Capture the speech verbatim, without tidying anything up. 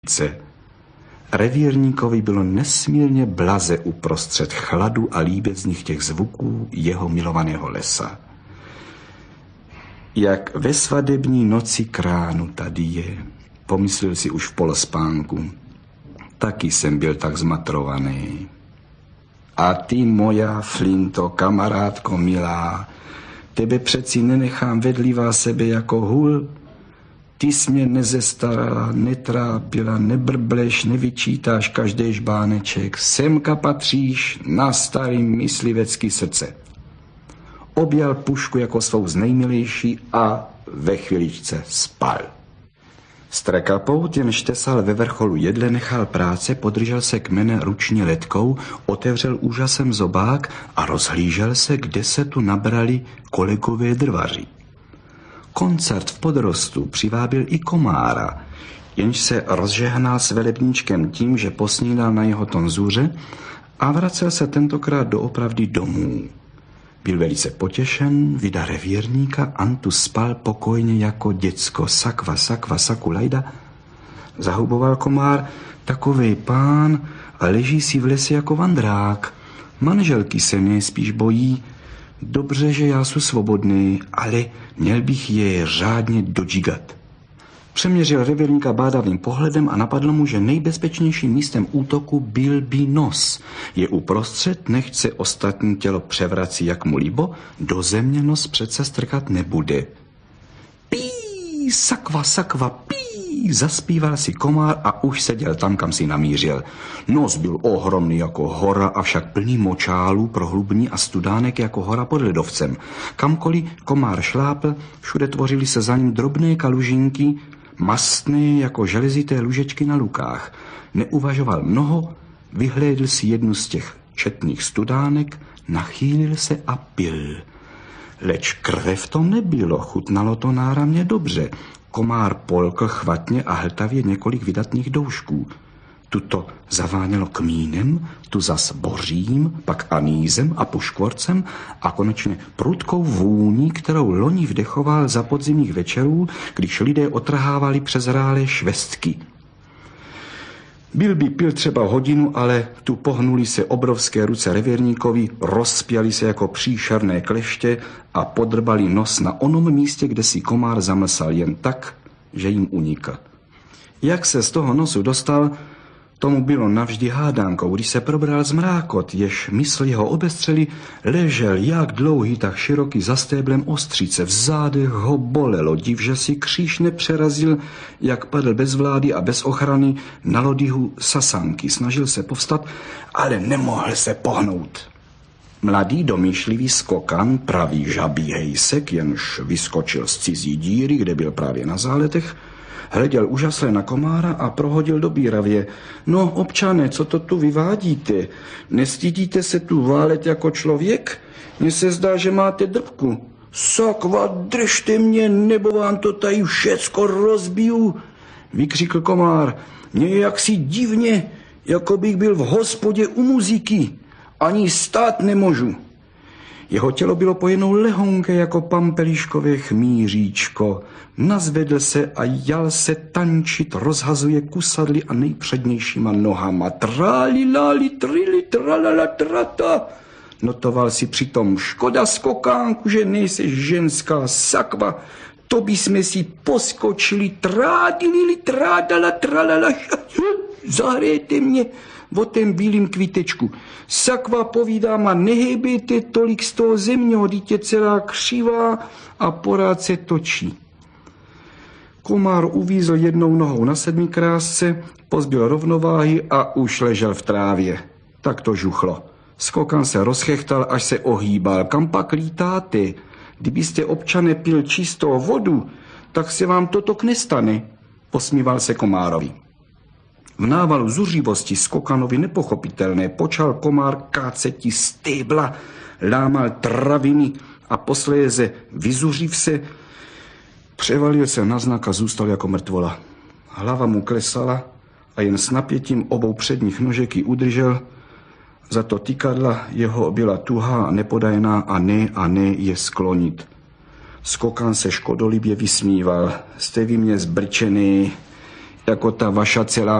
Revírníkovi bylo nesmírně blaze uprostřed chladu a líbezných těch zvuků jeho milovaného lesa. Jak ve svadební noci kránu tady je, pomyslel si už v polospánku. Taky jsem byl tak zmatrovaný. A ty, moja Flinto, kamarádko milá, tebe přeci nenechám vedlivá sebe jako hůl. Ty jsi mě nezestarala, netrápila, nebrbleš, nevyčítáš každý žbáneček. Semka patříš na starý myslivecký srdce. Objal pušku jako svou znejmilejší a ve chviličce spal. Strekapou, těmž tesal ve vrcholu jedle, nechal práce, podržel se kmene ručně letkou, otevřel úžasem zobák a rozhlížel se, kde se tu nabrali kolegové drvaři. Koncert v podrostu přivábil i komára, jenž se rozžehnal s velebníčkem tím, že posnídal na jeho tonzůře a vracel se tentokrát doopravdy domů. Byl velice potěšen, vida revírníka, Antu spal pokojně jako děcko, sakva, sakva, sakulajda. Zahuboval komár, takovej pán, a leží si v lese jako vandrák. Manželky se mě spíš bojí. Dobře, že já jsem svobodný, ale měl bych je řádně dodžigat. Přeměřil revírníka bádavým pohledem a napadlo mu, že nejbezpečnějším místem útoku byl by nos. Je uprostřed, nechce ostatní tělo převrací jak mu líbo, do země nos přece strkat nebude. Pí, sakva, sakva, pí, zaspíval si komár a už seděl tam, kam si namířil. Nos byl ohromný jako hora, avšak plný močálů, prohlubní a studánek jako hora pod ledovcem. Kamkoliv komár šlápl, všude tvořily se za ním drobné kalužinky, mastné jako železité lužečky na lukách. Neuvažoval mnoho, vyhlédl si jednu z těch četných studánek, nachýlil se a pil. Leč krve v tom nebylo, chutnalo to náramně dobře. Komár polkl chvatně a hltavě několik vydatných doušků. Tuto zavánělo kmínem, tu zas bořím, pak anízem a puškvorcem a konečně prudkou vůní, kterou loni vdechoval za podzimních večerů, když lidé otrhávali přezrálé švestky. Byl by pil třeba hodinu, ale tu pohnuli se obrovské ruce revírníkovi, rozpěli se jako příšerné kleště a podrbali nos na onom místě, kde si komár zamlsal jen tak, že jim unikl. Jak se z toho nosu dostal, tomu bylo navždy hádánkou, když se probral zmrákot, jež mysl jeho obestřeli, ležel jak dlouhý, tak široký za stéblem ostřice. V zádech ho bolelo, div, že si kříž nepřerazil, jak padl bez vlády a bez ochrany na lodyhu sasanky. Snažil se povstat, ale nemohl se pohnout. Mladý domýšlivý skokan, pravý žabí hejsek, jenž vyskočil z cizí díry, kde byl právě na záletech, hleděl úžasle na komára a prohodil do bíravě. No, občané, co to tu vyvádíte? Nestydíte se tu válet jako člověk? Mně se zdá, že máte drbku. Sakva, držte mě, nebo vám to tady všecko rozbiju, vykřikl komár. Mně je jaksi divně, jako bych byl v hospodě u muziky. Ani stát nemůžu. Jeho tělo bylo pojednou lehonké jako pampeliškové chmíříčko. Nazvedl se a jal se tančit, rozhazuje kusadly a nejpřednějšíma nohama. Tráli, láli, trili, tralala, trata. Notoval si přitom, škoda skokánku, že nejseš ženská, sakva. To by jsme si poskočili, trádili, trádala, tralala. Zahrajte mě o ten bílým kvítečku. Sakva, povídám, a nehejbejte tolik z toho zemního, dítě celá křivá a porád se točí. Komár uvízl jednou nohou na sedmi krásce, pozbyl rovnováhy a už ležel v trávě. Tak to žuchlo. Skokan se rozchechtal, až se ohýbal. Kam pak lítáte? Kdybyste, občané, pil čistou vodu, tak se vám toto nestane, posmíval se komárovi. V návalu zuřivosti skokanovi nepochopitelné počal komár káceti stébla, lámal traviny a posléze, vyzuřiv se, převalil se na znak a zůstal jako mrtvola. Hlava mu klesala a jen s napětím obou předních nožek ji udržel, za to tykadla jeho byla tuhá a nepodajná a ne a ne je sklonit. Skokan se škodolibě vysmíval. Jste vy mě zbrčený, jako ta vaša celá